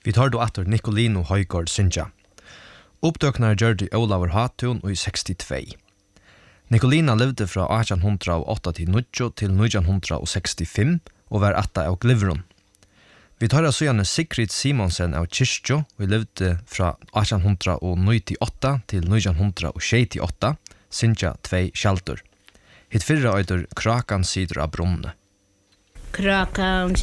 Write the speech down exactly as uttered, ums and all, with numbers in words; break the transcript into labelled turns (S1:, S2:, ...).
S1: Vi tar då atter Nicolino Højgaard Sinja. Uppdøknar gjør de Olaver Hatun i sekstiotvå. Nicolina levde fra arton hundra åtta til nitton til nitton hundra sekstifem og var atta av Glivron. Vi tar altså gjerne Sigrid Simonsen av Kyrkjo og levde fra arton hundra nittioåtta til nitton hundra sjettioåtta, Sinja tvei skjaldur. Hitt fyrra øyder Krakan sider av Brunne.
S2: Krakan